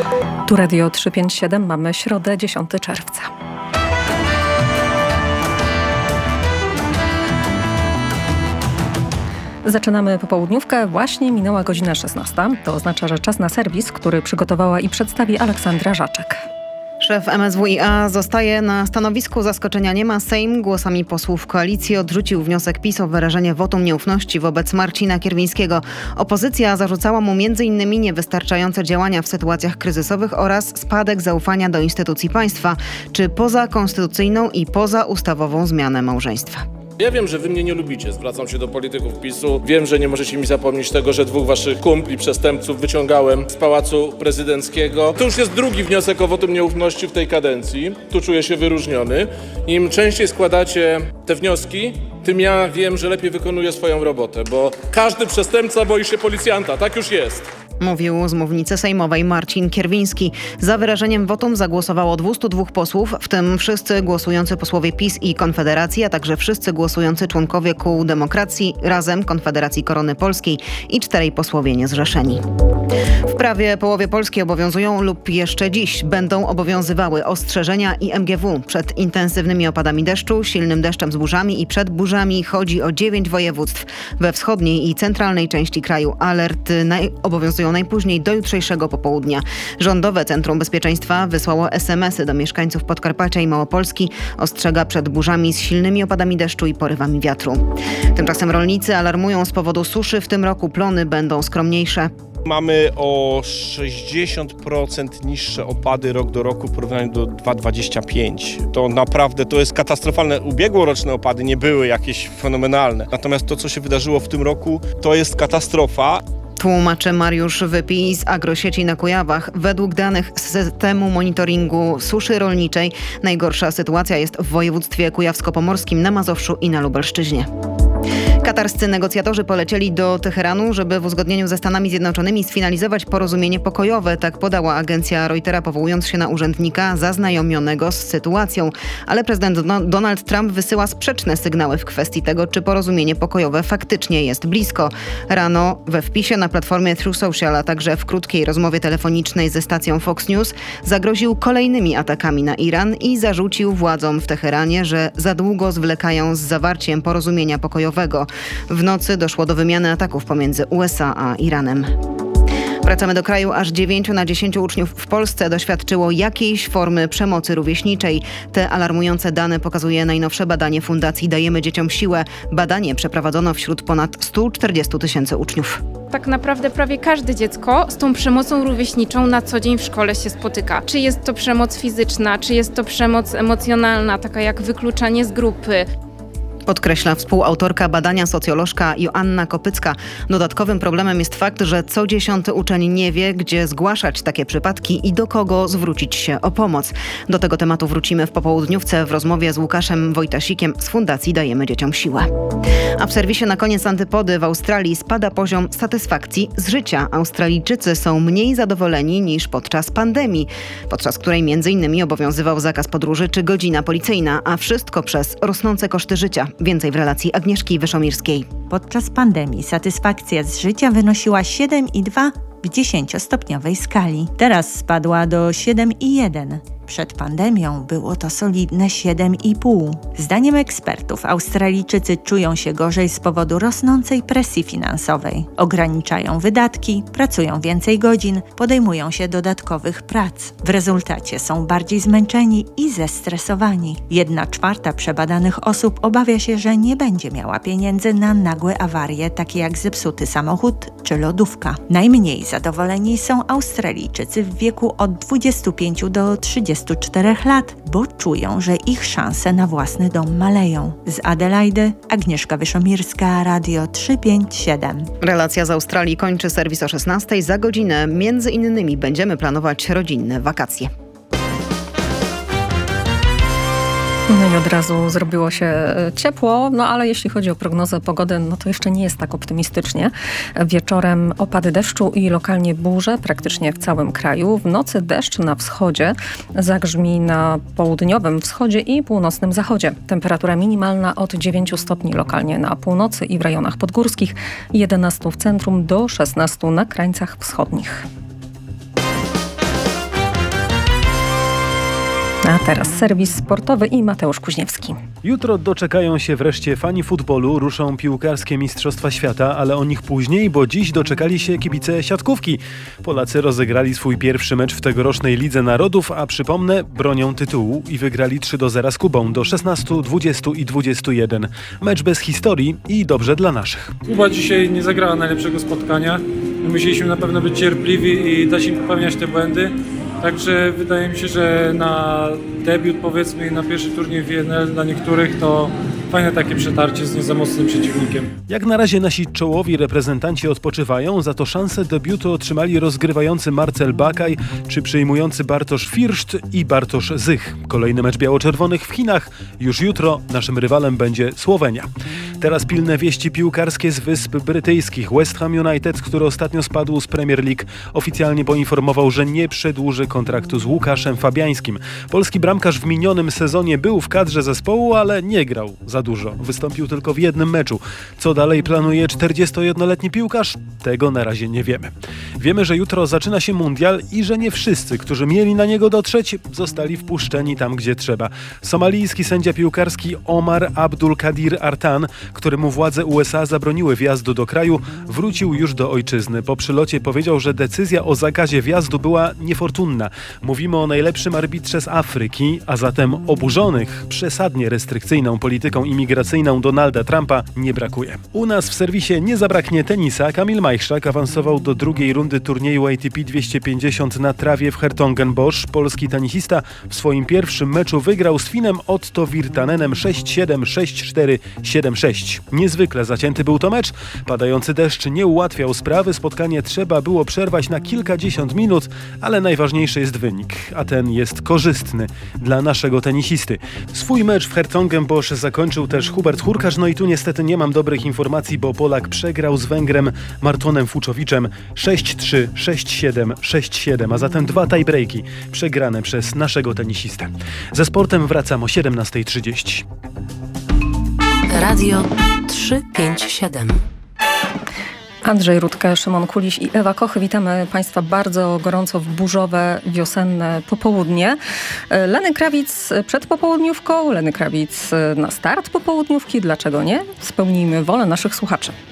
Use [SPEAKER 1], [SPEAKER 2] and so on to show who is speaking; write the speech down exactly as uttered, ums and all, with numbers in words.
[SPEAKER 1] Tu Radio trzysta pięćdziesiąt siedem, mamy środę, dziesiątego czerwca. Zaczynamy popołudniówkę, właśnie minęła godzina szesnasta. To oznacza, że czas na serwis, który przygotowała i przedstawi Aleksandra Żaczek.
[SPEAKER 2] Szef M S W i A zostaje na stanowisku. Zaskoczenia nie ma. Sejm głosami posłów koalicji odrzucił wniosek PiS o wyrażenie wotum nieufności wobec Marcina Kierwińskiego. Opozycja zarzucała mu między innymi niewystarczające działania w sytuacjach kryzysowych oraz spadek zaufania do instytucji państwa, czy pozakonstytucyjną i pozaustawową zmianę małżeństwa.
[SPEAKER 3] Ja wiem, że wy mnie nie lubicie, zwracam się do polityków PiSu. Wiem, że nie możecie mi zapomnieć tego, że dwóch waszych kumpli przestępców wyciągałem z Pałacu Prezydenckiego. To już jest drugi wniosek o wotum nieufności w tej kadencji. Tu czuję się wyróżniony. Im częściej składacie te wnioski, tym ja wiem, że lepiej wykonuję swoją robotę, bo każdy przestępca boi się policjanta, tak już jest.
[SPEAKER 2] Mówił z mównicy sejmowej Marcin Kierwiński. Za wyrażeniem wotum zagłosowało dwieście dwa posłów, w tym wszyscy głosujący posłowie PiS i Konfederacji, a także wszyscy głosujący członkowie kół Demokracji, Razem, Konfederacji Korony Polskiej i czterej posłowie niezrzeszeni. W prawie połowie Polski obowiązują lub jeszcze dziś będą obowiązywały ostrzeżenia i M G W przed intensywnymi opadami deszczu, silnym deszczem z burzami i przed burzami. Chodzi o dziewięć województw. We wschodniej i centralnej części kraju alerty naj- obowiązują najpóźniej do jutrzejszego popołudnia. Rządowe Centrum Bezpieczeństwa wysłało es em esy do mieszkańców Podkarpacia i Małopolski. Ostrzega przed burzami z silnymi opadami deszczu i porywami wiatru. Tymczasem rolnicy alarmują z powodu suszy. W tym roku plony będą skromniejsze.
[SPEAKER 4] Mamy o sześćdziesiąt procent niższe opady rok do roku w porównaniu do dwa tysiące dwudziestego piątego. To naprawdę to jest katastrofalne. Ubiegłoroczne opady nie były jakieś fenomenalne. Natomiast to, co się wydarzyło w tym roku, to jest katastrofa.
[SPEAKER 2] Tłumaczy Mariusz Wypij z Agrosieci na Kujawach. Według danych z systemu monitoringu suszy rolniczej najgorsza sytuacja jest w województwie kujawsko-pomorskim, na Mazowszu i na Lubelszczyźnie. Katarscy negocjatorzy polecieli do Teheranu, żeby w uzgodnieniu ze Stanami Zjednoczonymi sfinalizować porozumienie pokojowe. Tak podała agencja Reutera, powołując się na urzędnika zaznajomionego z sytuacją. Ale prezydent Donald Trump wysyła sprzeczne sygnały w kwestii tego, czy porozumienie pokojowe faktycznie jest blisko. Rano we wpisie na platformie Truth Social, a także w krótkiej rozmowie telefonicznej ze stacją Fox News zagroził kolejnymi atakami na Iran i zarzucił władzom w Teheranie, że za długo zwlekają z zawarciem porozumienia pokojowego. W nocy doszło do wymiany ataków pomiędzy U S A a Iranem. Wracamy do kraju. Aż dziewięciu na dziesięciu uczniów w Polsce doświadczyło jakiejś formy przemocy rówieśniczej. Te alarmujące dane pokazuje najnowsze badanie Fundacji Dajemy Dzieciom Siłę. Badanie przeprowadzono wśród ponad stu czterdziestu tysięcy uczniów.
[SPEAKER 5] Tak naprawdę prawie każde dziecko z tą przemocą rówieśniczą na co dzień w szkole się spotyka. Czy jest to przemoc fizyczna, czy jest to przemoc emocjonalna, taka jak wykluczanie z grupy.
[SPEAKER 2] Podkreśla współautorka badania, socjolożka Joanna Kopycka. Dodatkowym problemem jest fakt, że co dziesiąty uczeń nie wie, gdzie zgłaszać takie przypadki i do kogo zwrócić się o pomoc. Do tego tematu wrócimy w popołudniówce w rozmowie z Łukaszem Wojtasikiem z Fundacji Dajemy Dzieciom Siłę. A w serwisie na koniec antypody. W Australii spada poziom satysfakcji z życia. Australijczycy są mniej zadowoleni niż podczas pandemii, podczas której między innymi obowiązywał zakaz podróży czy godzina policyjna, a wszystko przez rosnące koszty życia. Więcej w relacji Agnieszki Wyszomirskiej.
[SPEAKER 6] Podczas pandemii satysfakcja z życia wynosiła siedem i dwa w dziesięciostopniowej skali. Teraz spadła do siedem i jeden. Przed pandemią było to solidne siedem i pół. Zdaniem ekspertów Australijczycy czują się gorzej z powodu rosnącej presji finansowej. Ograniczają wydatki, pracują więcej godzin, podejmują się dodatkowych prac. W rezultacie są bardziej zmęczeni i zestresowani. Jedna czwarta przebadanych osób obawia się, że nie będzie miała pieniędzy na nagłe awarie, takie jak zepsuty samochód czy lodówka. Najmniej zadowoleni są Australijczycy w wieku od dwudziestu pięciu do trzydziestu czterech lat, bo czują, że ich szanse na własny dom maleją. Z Adelaidy Agnieszka Wyszomirska, Radio trzysta pięćdziesiąt siedem.
[SPEAKER 2] Relacja z Australii kończy serwis o szesnastej. Za godzinę między innymi będziemy planować rodzinne wakacje.
[SPEAKER 1] No i od razu zrobiło się ciepło, no ale jeśli chodzi o prognozę pogody, no to jeszcze nie jest tak optymistycznie. Wieczorem opady deszczu i lokalnie burze praktycznie w całym kraju. W nocy deszcz na wschodzie, zagrzmi na południowym wschodzie i północnym zachodzie. Temperatura minimalna od dziewięciu stopni lokalnie na północy i w rejonach podgórskich, jedenastu w centrum do szesnastu na krańcach wschodnich. teraz serwis sportowy i Mateusz Kuźniewski.
[SPEAKER 7] Jutro doczekają się wreszcie fani futbolu, ruszą piłkarskie Mistrzostwa Świata, ale o nich później, bo dziś doczekali się kibice siatkówki. Polacy rozegrali swój pierwszy mecz w tegorocznej Lidze Narodów, a przypomnę, bronią tytułu i wygrali trzy do zera z Kubą do szesnastu, dwudziestu i dwudziestu jeden. Mecz bez historii i dobrze dla naszych.
[SPEAKER 8] Kuba dzisiaj nie zagrała najlepszego spotkania. My musieliśmy na pewno być cierpliwi i dać im popełniać te błędy. Także wydaje mi się, że na debiut, powiedzmy, na pierwszy turniej w W N L dla niektórych to fajne takie przetarcie z nie za mocnym przeciwnikiem.
[SPEAKER 7] Jak na razie nasi czołowi reprezentanci odpoczywają, za to szansę debiutu otrzymali rozgrywający Marcel Bakaj czy przyjmujący Bartosz Firszt i Bartosz Zych. Kolejny mecz biało-czerwonych w Chinach. Już jutro naszym rywalem będzie Słowenia. Teraz pilne wieści piłkarskie z Wysp Brytyjskich. West Ham United, który ostatnio spadł z Premier League, oficjalnie poinformował, że nie przedłuży kontraktu z Łukaszem Fabiańskim. Polski bramkarz w minionym sezonie był w kadrze zespołu, ale nie grał za dużo. Wystąpił tylko w jednym meczu. Co dalej planuje czterdziestojednoletni piłkarz? Tego na razie nie wiemy. Wiemy, że jutro zaczyna się mundial i że nie wszyscy, którzy mieli na niego dotrzeć, zostali wpuszczeni tam, gdzie trzeba. Somalijski sędzia piłkarski Omar Abdul Kadir Artan, któremu władze U S A zabroniły wjazdu do kraju, wrócił już do ojczyzny. Po przylocie powiedział, że decyzja o zakazie wjazdu była niefortunna. Mówimy o najlepszym arbitrze z Afryki, a zatem oburzonych przesadnie restrykcyjną polityką imigracyjną Donalda Trumpa nie brakuje. U nas w serwisie nie zabraknie tenisa. Kamil Majchrzak awansował do drugiej rundy turnieju A T P dwieście pięćdziesiąt na trawie w Hertogenbosch. Polski tenisista w swoim pierwszym meczu wygrał z Finem Otto Virtanenem sześć siedem, sześć cztery, siedem sześć. Niezwykle zacięty był to mecz. Padający deszcz nie ułatwiał sprawy. Spotkanie trzeba było przerwać na kilkadziesiąt minut, ale najważniejszy jest wynik, a ten jest korzystny dla naszego tenisisty. Swój mecz w Hertogenbosch zakończył też Hubert Hurkacz, no i tu niestety nie mam dobrych informacji, bo Polak przegrał z Węgrem Martonem Fuczowiczem sześć trzy, sześć siedem, sześć siedem, a zatem dwa tiebreaki przegrane przez naszego tenisistę. Ze sportem wracam o siedemnasta trzydzieści.
[SPEAKER 9] Radio trzysta pięćdziesiąt siedem.
[SPEAKER 1] Andrzej Rudke, Szymon Kuliś i Ewa Koch. Witamy Państwa bardzo gorąco w burzowe, wiosenne popołudnie. Lenny Kravitz przed popołudniówką, Lenny Kravitz na start popołudniówki. Dlaczego nie? Spełnijmy wolę naszych słuchaczy.